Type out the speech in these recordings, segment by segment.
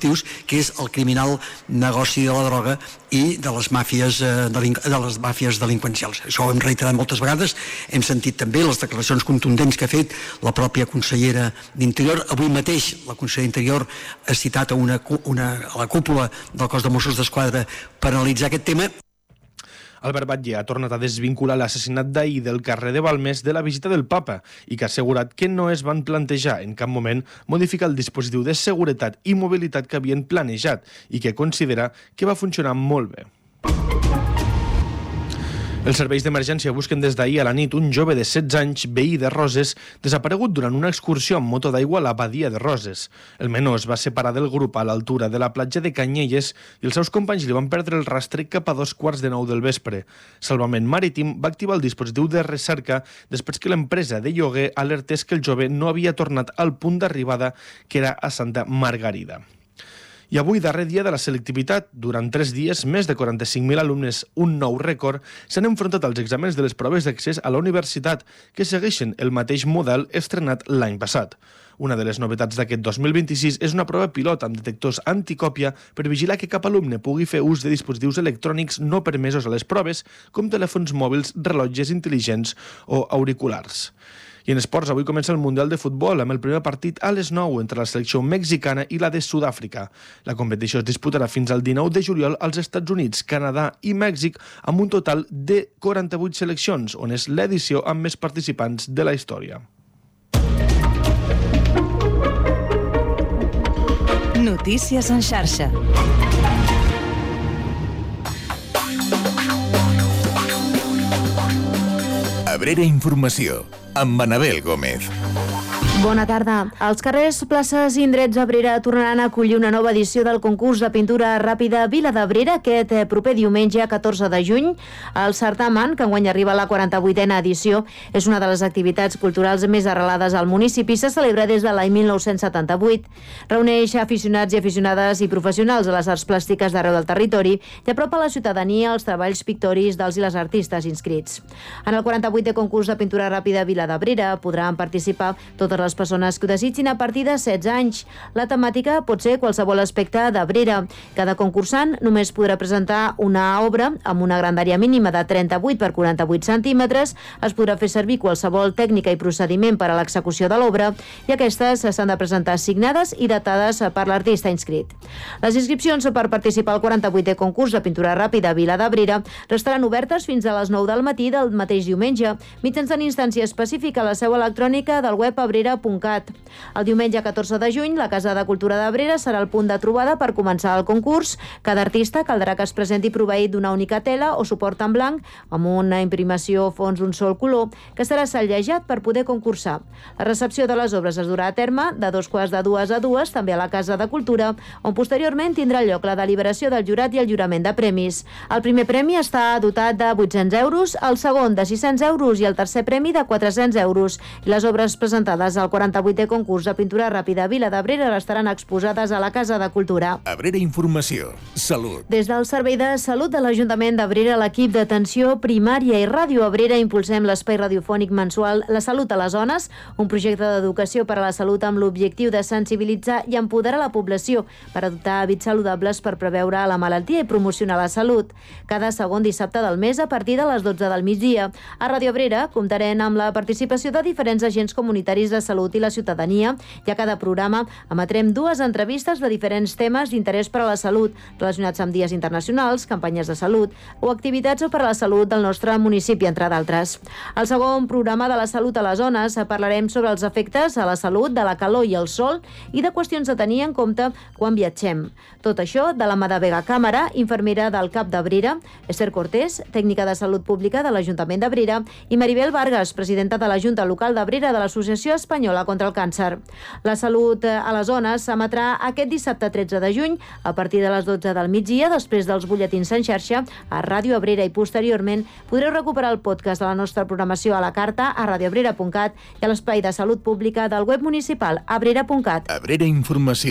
objectius, que és el criminal negoci de la droga i de les màfies delinqüencials. Això ho hem reiterat moltes vegades, hem sentit també les declaracions contundents que ha fet la pròpia consellera d'Interior. Avui mateix la consellera d'Interior ha citat a la cúpula del cos de Mossos d'Esquadra per analitzar aquest tema. Albert Batlle ha tornat a desvincular l'assassinat d'ahir del carrer de Balmes de la visita del papa i que ha assegurat que no es van plantejar en cap moment modificar el dispositiu de seguretat i mobilitat que havien planejat i que considera que va funcionar molt bé. Els serveis d'emergència busquen des d'ahir a la nit un jove de 16 anys, veí de Roses, desaparegut durant una excursió amb moto d'aigua a la badia de Roses. El menor es va separar del grup a l'altura de la platja de Canyelles i els seus companys li van perdre el rastre cap a 2:15 del vespre. Salvament Marítim va activar el dispositiu de recerca després que l'empresa de lloguer alertés que el jove no havia tornat al punt d'arribada, que era a Santa Margarida. I avui, darrer dia de la selectivitat, durant 3 dies, més de 45.000 alumnes, un nou rècord, s'han enfrontat als exàmens de les proves d'accés a la universitat, que segueixen el mateix model estrenat l'any passat. Una de les novetats d'aquest 2026 és una prova pilot amb detectors anticòpia per vigilar que cap alumne pugui fer ús de dispositius electrònics no permesos a les proves, com telèfons mòbils, rellotges intel·ligents o auriculars. I en esports, avui comença el Mundial de Futbol amb el primer partit a les 9 entre la selecció mexicana i la de Sud-àfrica. La competició es disputarà fins al 19 de juliol als Estats Units, Canadà i Mèxic amb un total de 48 seleccions, on és l'edició amb més participants de la història. Notícies en xarxa. Abrera Informació, amb Anabel Gómez. Bona tarda. Els carrers, places i indrets d'Abrera tornaran a acollir una nova edició del concurs de pintura ràpida Vila d'Abrera aquest proper diumenge 14 de juny. El certamen, que enguany arriba a la 48a edició, és una de les activitats culturals més arrelades al municipi i se celebra des de l'any 1978. Reuneix aficionats i aficionades i professionals de les arts plàstiques d'arreu del territori i apropa a la ciutadania els treballs pictòrics dels i les artistes inscrits. En el 48è concurs de pintura ràpida Vila d'Abrera podran participar totes les persones que ho desitgin a partir de 16 anys. La temàtica pot ser qualsevol aspecte d'Abrera. Cada concursant només podrà presentar una obra amb una grandària mínima de 38 per 48 centímetres. Es podrà fer servir qualsevol tècnica i procediment per a l'execució de l'obra i aquestes s'han de presentar signades i datades per l'artista inscrit. Les inscripcions per participar al 48è concurs de pintura ràpida Vila d'Abrera restaran obertes fins a les 9 del matí del mateix diumenge, mitjançant instància específica a la seu electrònica del web abrera.cat. El diumenge 14 de juny, la Casa de Cultura d'Abrera serà el punt de trobada per començar el concurs. Cada artista caldrà que es presenti proveït d'una única tela o suport en blanc amb una imprimació fons d'un sol color que serà cellejat per poder concursar. La recepció de les obres es durà a terme de 2:15 a 2, també a la Casa de Cultura, on posteriorment tindrà lloc la deliberació del jurat i el jurament de premis. El primer premi està dotat de 800 euros, el segon de 600 euros i el tercer premi de 400 euros. I les obres presentades al 48è concurs de pintura ràpida Vila d'Abrera estaran exposades a la Casa de Cultura. Abrera Informació, Salut. Des del Servei de Salut de l'Ajuntament d'Abrera, l'equip d'atenció primària i Ràdio Abrera impulsem l'espai radiofònic mensual La Salut a les Zones, un projecte d'educació per a la salut amb l'objectiu de sensibilitzar i empoderar la població per adoptar hàbits saludables per preveure la malaltia i promocionar la salut. Cada segon dissabte del mes a partir de les 12 del migdia. A Ràdio Abrera comptarem amb la participació de diferents agents comunitaris de salut i la ciutadania i a cada programa emetrem 2 entrevistes de diferents temes d'interès per a la salut relacionats amb dies internacionals, campanyes de salut o activitats per a la salut del nostre municipi, entre d'altres. Al segon programa de La Salut a les Zones parlarem sobre els efectes a la salut de la calor i el sol i de qüestions a tenir en compte quan viatgem. Tot això de la mà de Vega Càmera, infermera del CAP d'Abrera, Esther Cortés, tècnica de salut pública de l'Ajuntament d'Abrera, i Maribel Vargas, presidenta de la Junta Local d'Abrera de l'Associació Espanyola contra el Càncer. La Salut a les Zones s'emetrà aquest dissabte 13 de juny a partir de les 12 del migdia, després dels butlletins en xarxa a Ràdio Abrera, i posteriorment podreu recuperar el podcast de la nostra programació a la carta a radioabrera.cat i a l'espai de salut pública del web municipal abrera.cat. Abrera Informació,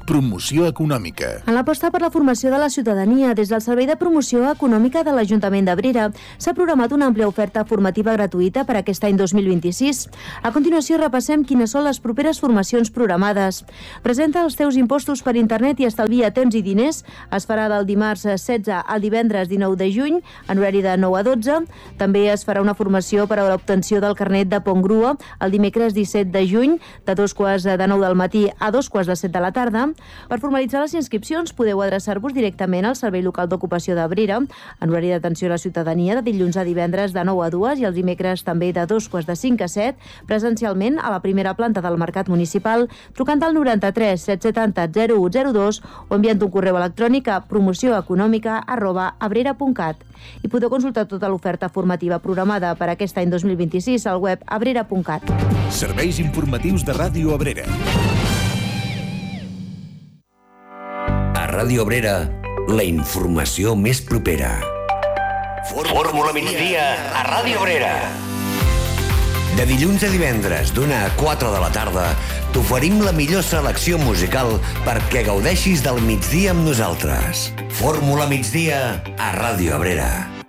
Promoció econòmica. En l'aposta per la formació de la ciutadania, des del Servei de Promoció Econòmica de l'Ajuntament d'Abrera, s'ha programat una àmplia oferta formativa gratuïta per aquest any 2026. A continuació, repassem quines són les properes formacions programades. Presenta els teus impostos per internet i estalvia temps i diners. Es farà del dimarts 16 al divendres 19 de juny, en horari de 9 a 12. També es farà una formació per a l'obtenció del carnet de pont grua el dimecres 17 de juny, de 2:45 del matí a 2:45 de la tarda. Per formalitzar les inscripcions podeu adreçar-vos directament al Servei Local d'Ocupació d'Abrera, en horari d'atenció a la ciutadania de dilluns a divendres de 9 a 2 i els dimecres també de 2:45 a 7, presencialment a la primera planta del Mercat Municipal, trucant al 93 770 0102 o enviant un correu electrònic a promocioeconòmica@abrera.cat. I podeu consultar tota l'oferta formativa programada per aquest any 2026 al web abrera.cat. Serveis informatius de Ràdio Abrera. A Ràdio Abrera, la informació més propera. Fórmula migdia a Ràdio Abrera. De dilluns a divendres, d'1 a 4 de la tarda, t'oferim la millor selecció musical perquè gaudeixis del migdia amb nosaltres. Fórmula migdia a Ràdio Abrera.